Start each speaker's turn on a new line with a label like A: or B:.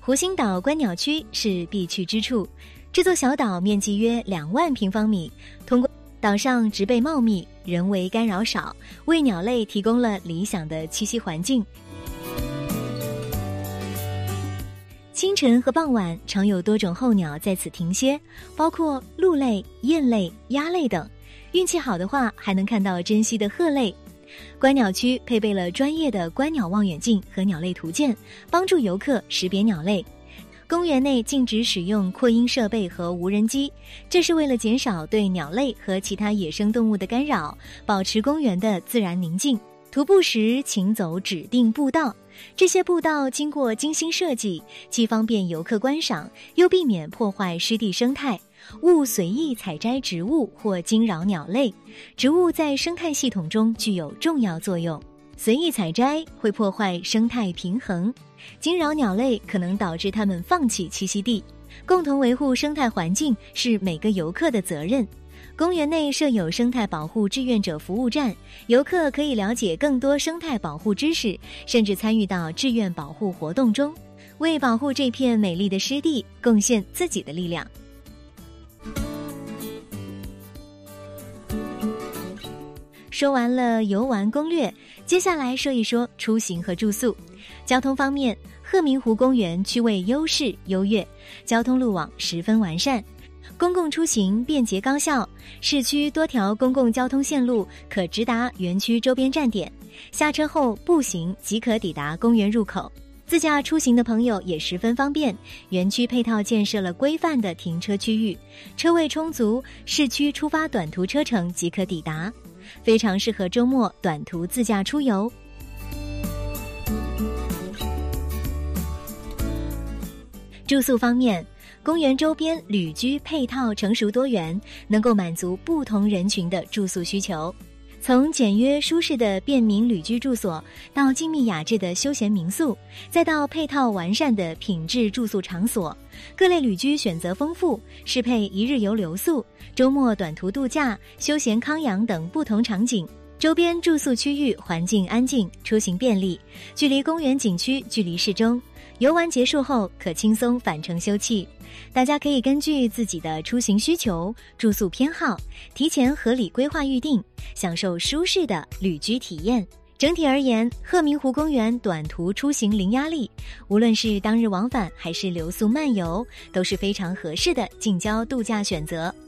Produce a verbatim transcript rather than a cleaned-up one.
A: 湖心岛观鸟区是必去之处，这座小岛面积约两万平方米，通过岛上植被茂密，人为干扰少，为鸟类提供了理想的栖息环境。清晨和傍晚常有多种候鸟在此停歇，包括鹿类、雁类、鸭类等，运气好的话还能看到珍稀的鹤类。观鸟区配备了专业的观鸟望远镜和鸟类图鉴，帮助游客识别鸟类。公园内禁止使用扩音设备和无人机，这是为了减少对鸟类和其他野生动物的干扰，保持公园的自然宁静。徒步时请走指定步道，这些步道经过精心设计，既方便游客观赏，又避免破坏湿地生态。勿随意采摘植物或惊扰鸟类，植物在生态系统中具有重要作用，随意采摘会破坏生态平衡，惊扰鸟类可能导致它们放弃栖息地。共同维护生态环境是每个游客的责任。公园内设有生态保护志愿者服务站，游客可以了解更多生态保护知识，甚至参与到志愿保护活动中，为保护这片美丽的湿地贡献自己的力量。说完了游玩攻略，接下来说一说出行和住宿。交通方面，鹤鸣湖公园区位优势优越，交通路网十分完善，公共出行便捷高效，市区多条公共交通线路可直达园区周边站点，下车后步行即可抵达公园入口。自驾出行的朋友也十分方便，园区配套建设了规范的停车区域，车位充足，市区出发短途车程即可抵达，非常适合周末短途自驾出游。住宿方面，公园周边旅居配套成熟多元，能够满足不同人群的住宿需求。从简约舒适的便民旅居住所，到静谧雅致的休闲民宿，再到配套完善的品质住宿场所，各类旅居选择丰富，适配一日游留宿、周末短途度假、休闲康养等不同场景。周边住宿区域环境安静，出行便利，距离公园景区距离适中，游玩结束后可轻松返程休憩。大家可以根据自己的出行需求、住宿偏好，提前合理规划预定，享受舒适的旅居体验。整体而言，鹤鸣湖公园短途出行零压力，无论是当日往返还是留宿漫游，都是非常合适的近郊度假选择。